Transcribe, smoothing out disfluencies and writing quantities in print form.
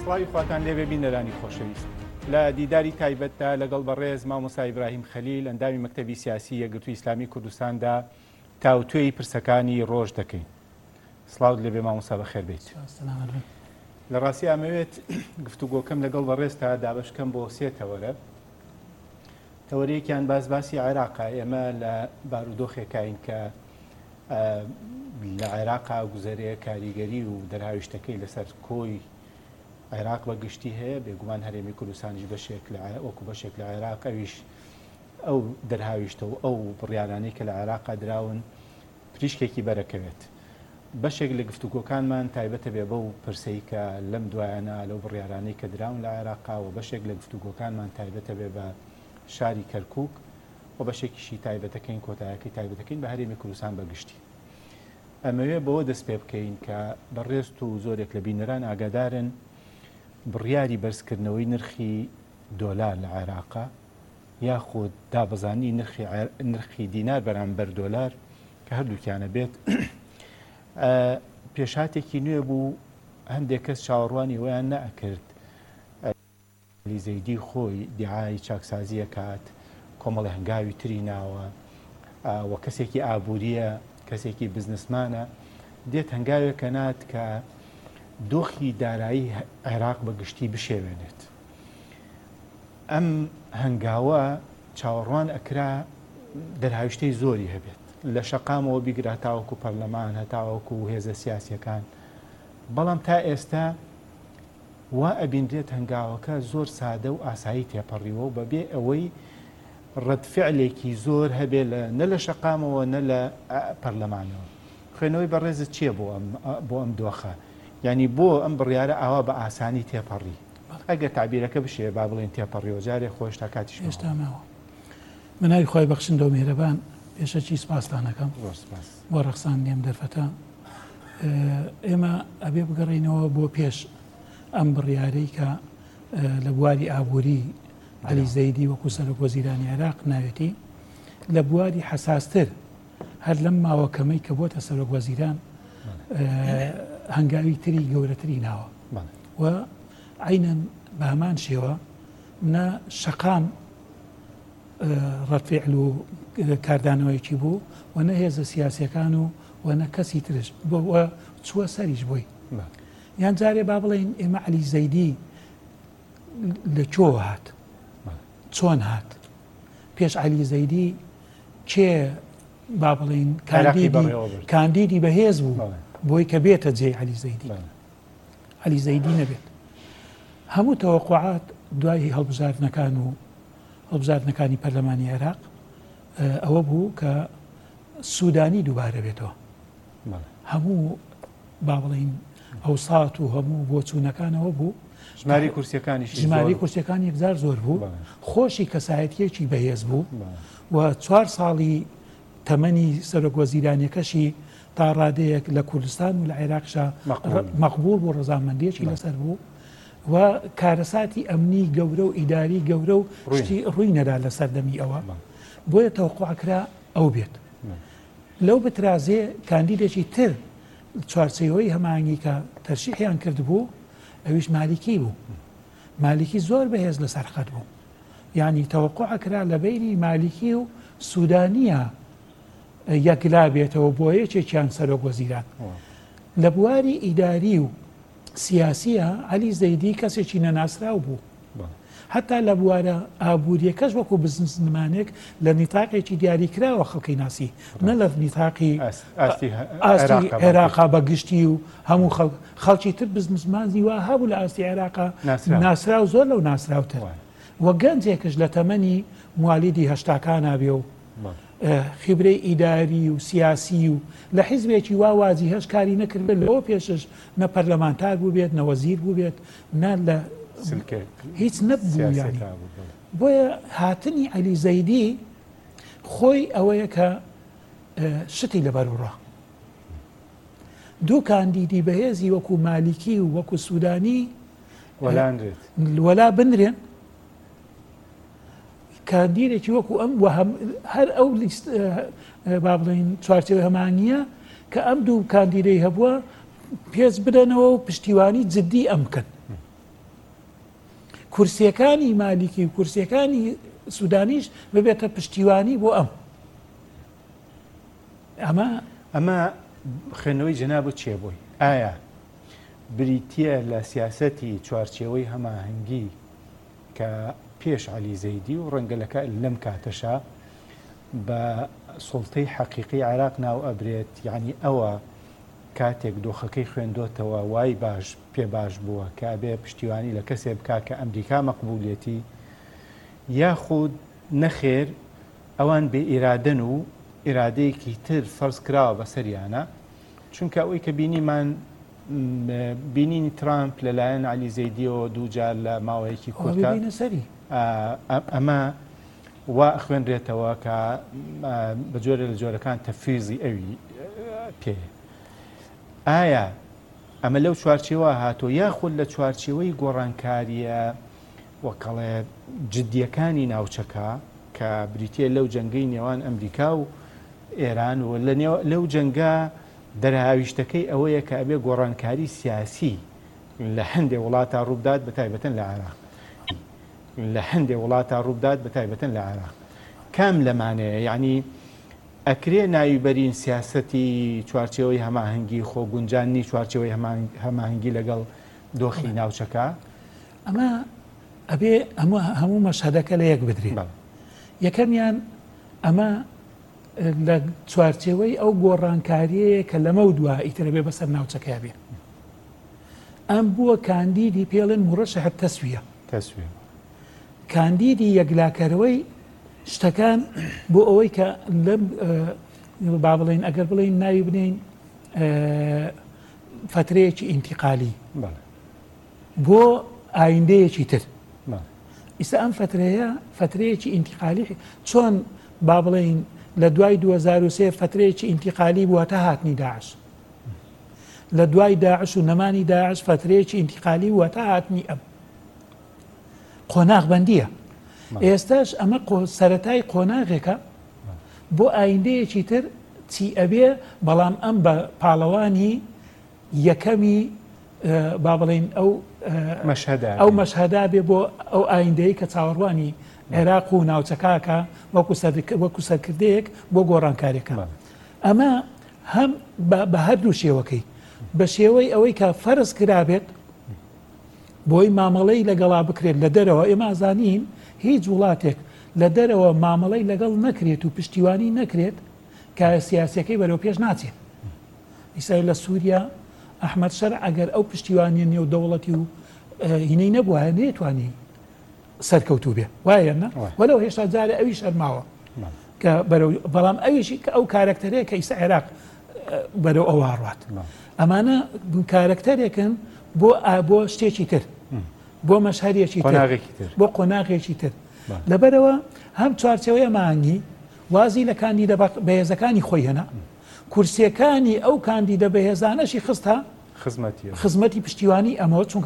سڵاوی خواتان لێبێ بینەرانی خۆشەویست لە دیداری تایبەتدا لەگەڵ بەڕێز مامۆستا ئیبراهیم خەلیل ئەندامی مەکتەبی سیاسی یەکگرتووی ئیسلامی کوردستاندا تاوتوێی پرسەکانی ڕۆژ دەکەین. سڵاوت لێبێ مامۆستا بەخێر بێت. لە ڕاستی ئەمەوێت گفتوگۆکەم لەگەڵ بەڕێزتا دابەشکەم بۆ سێ تەوەرە. تەوەرەیەکیان باسباسی عێراقا. ئێمە لە بارودۆخێکین کە لە عێراقا گوزەرەیە کاریگەری و دەرهاویشتەکەی لەسەر کۆی عێراق بەگشتی هەیە، بێگومان هەرێمی کوردستانیش بەشێک وەکو بەشێک لە عێراق ئەویش ئەو دەرهاویشتە و ئەو بڕیارانەی کە لە عێراقا دراون پریشکێکی بەرەکەوێت. بەشێک لە گفتوگۆکانمان تایبەتە بێ بەو پرسەی کە لەم دوایانە لەو بڕیارانەی کە دراون لە عێراقا و بەشێک لە گفتوگۆکانمان تایبەتە بێ بە شاری کەرکووک و بەشێکیشی تایبەتەکەین کۆتایەکەی تایبەتەکەین بە هەرێمی کوردستان بەگشتی. ئەمەوێ بەوە دەست پێ بکەین کە بەڕێست و زۆرێک لە بینەران ئاگادارن بڕیاری بەرزکردنەوەی نرخی دۆلار لە عێراقا یاخود دابەزانی نرخی دینار بەرامبەر دۆلار کە هەردووکیانە بێت پێشاتێکی نوێ بوو. هەندێک کەس چاوەڕوانی ویان نەئەکرد عەلی زەیدی خۆی دیعای چاکسازیە کات، کۆمەڵی هەنگاوی تری ناوە و کەسێکی ئابووریە، کەسێکی بزنسمانە، دێت هەنگاوێکە نات کە دۆخی دارایی عێراق بەگشتی بشێوێنێت. ئەم هەنگاوە چاوەڕوان ئەکرا دەرهاویشتەی زۆری هەبێت لە شەقامەوە بیگرا تاوەکو پەرلەمان هەتاوەکو هێزە سیاسیەکان، بەڵام تا ئێستا وا ئەبیندرێت هەنگاوەکە زۆر سادە و ئاسایی تێپەڕیوە و بەبێ ئەوەی ڕەتفعلێکی زۆر هەبێ نە لە شەقامەوە نە لە پەرلەمانەوە. خوێنەوەی بەڕێزت چییە بۆ ئەم دۆخە؟ یعنی بۆ ئەم بڕیارە ئاوا بە ئاسانی تێپەڕی؟ ئەگەر تعبیرەکە بشێ با بڵێن تێپەڕیەوە جارێ خۆش تا کاتیش هێشتامەوە. مناوی خۆی بەخشندە و میهرەبان پێشەکی سپاسدانەکەم بۆ ڕەخساندنی ئەم دەرفەتە. ئێمە ئەبێ بگەڕینەوە بۆ پێش ئەم بڕیارەی کە لە بواری ئابووری عەلی زەیدی وەکو سەرۆک وەزیرانی عێراق ناوێتی لە بواری حەساستر هەر لەم ماوەکەمەی کە بۆتە سەرۆک وەزیران هەنگاوی تری گەورەتری ناوە و عینەن بە هەمان شێوە نە شەقام ڕەتفعل و کاردانەوەیکی بوو و نە هێزە سیاسیەکان و نە کەسی ترش بۆ چووە سەریش بووی. یان جارێ با بڵێن ئێمە عەلی زەیدی لە کۆ هات، چۆن هات؟ پێش عەلی زەیدی کێ با بڵێن کاندیدی بەهێز بوو بۆی کە بێتە جێ عەلی زەیدی؟ عەلی زەیدی نەبێت. هەموو تەوەقوعات دوای هەڵبژاردنەکانی پەرلەمانی عێراق ئەوە بوو کە سوودانی دووبارە بێتەوە. هەموو با بڵێن ئەوسات و هەموو بۆچوونەکانەوە بوو. ژماری کورسیەکانی یەکجار زۆر بوو، خۆشی کەسایەتیەکی بەهێز بوو و 4 ساڵی تەمەنی سەرۆک وەزیرانیەکەشی تا ڕادەیەک لە کوردستان و لە عێراقشا مەقبوڵ بوو، ڕەزامەندیەکی لەسەر بوو و کارەساتی ئەمنی گەورە و ئیداری گەورە و شتی ڕووی نەدا لە سەردەمی ئەوە. بۆیە تەوەقوعکرا ئەو بێت. لەو بترازێ کاندیدێکی تر چوارچەوەی هەمانگی کە تەرشیحیان کرد بوو ئەویش مالیکی بوو. مالیکی زۆر بەهێز لە سەرخەت بوو. یعنی تەوەقوعکرا لە بینی مالیکی و سوودانیە یەکلا بێتەوە بۆ یەکێکیان سەرۆک وەزیران. لە بواری ئیداری و سیاسیە عەلی زەیدی کەسێکی نەناسراو بوو. هەتا لە بوارە ئابووریەکەش وەکو بزنسمانێک لە نیتاقێکی دیاریکراوە خەڵکی ناسی، نە لە نیتاقی ئاستی عێراقا بەگشتی و هەموو خەڵکی تر بزنسمانی وا هەبوو لە ئاستی عێراقا ناسراو زۆر لەو ناسراوتر وە گەنجێکش لە تەمەنی موالیدی هەشتاکانە بێ و خیبرەی ئیداری و سیاسی و لە حیزبێکی واوازی هەش کاری نەکرد لەوە پێشش نە پەرلەمانتار بوو بێت، نە وەزیر بوو بێت، نە لە هیچ نەبوو. یانی بۆیە هاتنی عەلی زەیدی خۆی ئەوەیە کە شتی لەبەرڕە دوو کاندیدی بەهێزی وەکو مالیکی و وەکو سوودانی وەلا بنرێن کاندیدێکی وەکو ئەم هەر ئەو با بڵێن چوارچێوە هەمانگیە کە ئەم دوو کاندیدەی هەبووە پێز بدەنەوە و پشتیوانی جدی ئەم بکەن کورسیەکانی مالیکی و کورسیەکانی سوودانیش ببێتە پشتیوانی بۆ ئەمە خوێندنەوەی جەناب چیە بووی؟ ئایا بریتیە لە سیاسەتی چوارچێوەی هەماهەنگی کە پێش عەلی زەیدی و ڕەنگە لەم کاتەشا بە سوڵتەی حەقیقی عێراق ناو ئەبرێت، یعنی ئەوە کاتێک دۆخەکەی خوێندۆتەوە وای باش پێ باش بووە کە بێ پشتیوانی لە کەسێ بکا کە ئەمریکا مەقبولێتی، یاخود نەخێر ئەوان بێ ئیرادەن و ئیرادەیەکی تر فەرز کراوە بەسەریانە، چونکە ئەوەی کە بینینی ترامپ لەلایەن عەلی زەیدیەوە دووجار لە ماوەیەکی کورتە ئەمە وا خوێنرێتەوە کە بە جۆرە لە جۆرەکان تەفویزی ئەوی پێ. ئایا ئەمە لەو چوارچێوە هاتۆ یاخود لە چوارچێوەی گۆڕانکاریە وەکەڵێ جددیەکانی ناوچەکە کە بریتیە لەو جەنگەی نێوان ئەمریکا و ئێران و لەو جەنگە دەرهاویشتەکەی ئەوەیە کە ئەبێ گۆڕانکاری سیاسی لە هەندێک وڵاتە ڕوودات بەتایبەتەن لە عێراق بەتایبەتەن لە عێراق کام لەمانەیە، یعنی ئەکرێ ناویبەرین سیاسەتی چوارچێوەی هەماهەنگی خۆگونجانی چوارچێوەی هەماهەنگی لەگەڵ دۆخی ناوچەکە؟ ئەمە ئەبێ هەموو مەشهەدەکە لە یەک بدرێت. یەکەمیان ئەمە لە چوارچێوەی ئەو گۆڕانکاریەیە کە لەمە و دووە ئیترە بێ بەسەر ناوچەکە بێ. ئەم بووە کاندیدی پێڵێن مرەشەح تەسویە کاندیدی یەکلاکەرەوەی شتەکان بۆ ئەوەی کە لەم با بڵێن ئەگەر بڵێن ناوی بنین فترەیەکی ئینتیقالی بۆ ئایندەیەکی تر. ئیسا ئەم فترەیەکی ئینتیقالی چۆن با بڵێن لە دوای 2003 فترەیەکی ئینتیقالی بووە تا هاتنی داعش، لە دوای داعش و نەمانی داعش فترەیەکی ئینتیقالی بووە تا هاتنی ئەم قۆناغبەندیە. ئێستاش ئەمە سەرەتای قۆناغێکە بۆ ئایندەیەکی تر چی ئەبێ، بەڵام ئەم بە پاڵەوانی یەکەمی با بڵێن ئەو مەشهەدا بێ بۆ ئەو ئایندەیە کە چاوەڕوانی عێراق و ناوچەکەکە وەکو سەرکردەیەک بۆ گۆڕانکاریەکە. ئەمە هەم بە هەردوو شێوەکەی، بە شێوەی ئەوەی کە فەرز کرابێت بۆی مامەڵەی لەگەڵا بکرێت لە دەرەوە. ئێمە ئازانین هیچ وڵاتێک لە دەرەوە مامەڵەی لەگەڵ نەکرێت و پشتیوانی نەکرێت کە سیاسەکەی بەرەو پێش ناچێت. ئیسای لە سووریا ئەحمەد شەرع ئەگەر ئەو پشتیوانی نێو دەوڵەتی و هینەی نەبووە نێتوانی سەرکەوتوو بێ، وایە نە؟ وەلەو هێشتا جارە ئەوی شەرماوە کە بەڵام ئەویشی کە ئەو کارکتەرەیە کە ئیسا عێراق بەرەو ئەوە ڕات. ئەمانە کارکتەرێکن بۆ شتێکی تر، بۆ مەشهەرێکی تر، بۆ قۆناغێکی تر. لەبەرەوە هەم چوارچێوەی ئەمانگی وازی لە کاندیدە بەهێزەکانی خۆی هەنا، کورسیەکانی ئەو کاندیدە بەهێزانەشی خستە خزمەتی پشتیوانی ئەمەوە، چونکە